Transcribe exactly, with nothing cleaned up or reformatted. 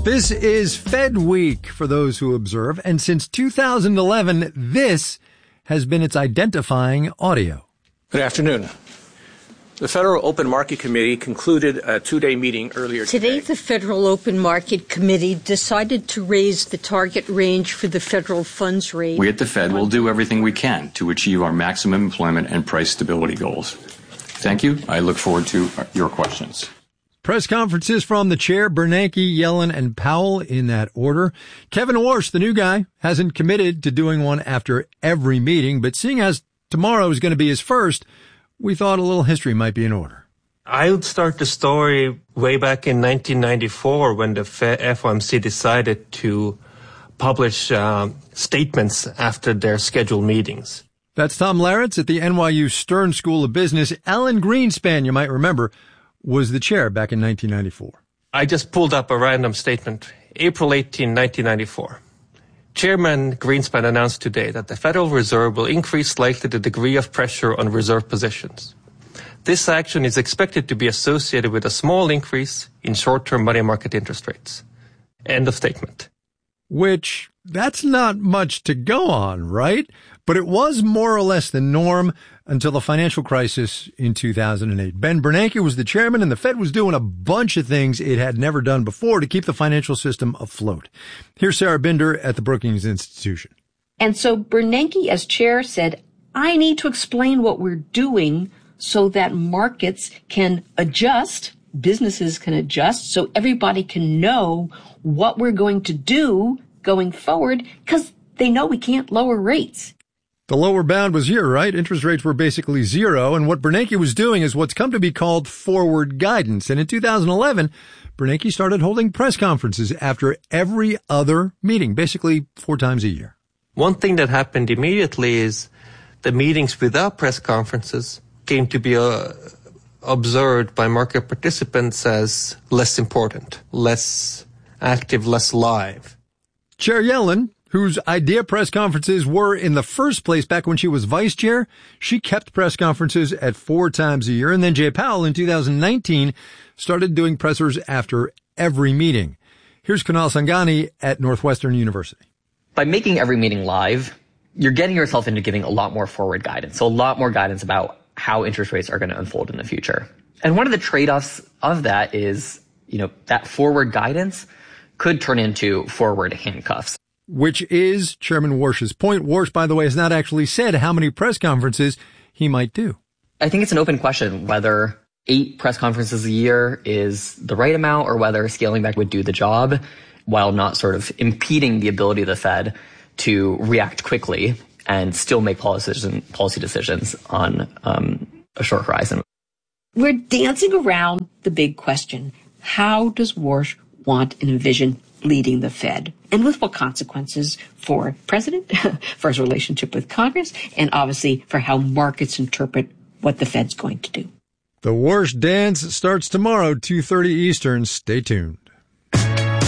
This is Fed Week for those who observe, and since two thousand eleven, this has been its identifying audio. Good afternoon. The Federal Open Market Committee concluded a two-day meeting earlier today. Today, the Federal Open Market Committee decided to raise the target range for the federal funds rate. We at the Fed will do everything we can to achieve our maximum employment and price stability goals. Thank you. I look forward to your questions. Press conferences from the chair, Bernanke, Yellen, and Powell in that order. Kevin Warsh, the new guy, hasn't committed to doing one after every meeting, but seeing as tomorrow is going to be his first, we thought a little history might be in order. I would start the story way back in nineteen ninety-four when the F O M C decided to publish uh, statements after their scheduled meetings. That's Tom Laritz at the N Y U Stern School of Business. Alan Greenspan, you might remember, was the chair back in nineteen ninety-four. I just pulled up a random statement. April eighteenth, nineteen ninety-four. Chairman Greenspan announced today that the Federal Reserve will increase slightly the degree of pressure on reserve positions. This action is expected to be associated with a small increase in short-term money market interest rates. End of statement. Which, that's not much to go on, right? But it was more or less the norm until the financial crisis in two thousand eight. Ben Bernanke was the chairman, and the Fed was doing a bunch of things it had never done before to keep the financial system afloat. Here's Sarah Binder at the Brookings Institution. And so Bernanke, as chair, said, I need to explain what we're doing so that markets can adjust, businesses can adjust, so everybody can know what we're going to do going forward, because they know we can't lower rates. The lower bound was here, right? Interest rates were basically zero, and what Bernanke was doing is what's come to be called forward guidance. And in two thousand eleven, Bernanke started holding press conferences after every other meeting, basically four times a year. One thing that happened immediately is the meetings without press conferences came to be uh, observed by market participants as less important, less active, less live. Chair Yellen, whose idea press conferences were in the first place back when she was vice chair, she kept press conferences at four times a year. And then Jay Powell in two thousand nineteen started doing pressers after every meeting. Here's Kunal Sanghani at Northwestern University. By making every meeting live, you're getting yourself into giving a lot more forward guidance. So a lot more guidance about how interest rates are going to unfold in the future. And one of the trade-offs of that is, you know, that forward guidance could turn into forward handcuffs. Which is Chairman Warsh's point. Warsh, by the way, has not actually said how many press conferences he might do. I think it's an open question whether eight press conferences a year is the right amount or whether scaling back would do the job while not sort of impeding the ability of the Fed to react quickly and still make policy, policy decisions on um, a short horizon. We're dancing around the big question. How does Warsh want and envision leading the Fed? And with what consequences for president, for his relationship with Congress, and obviously for how markets interpret what the Fed's going to do. The Warsh dance starts tomorrow, two thirty Eastern. Stay tuned.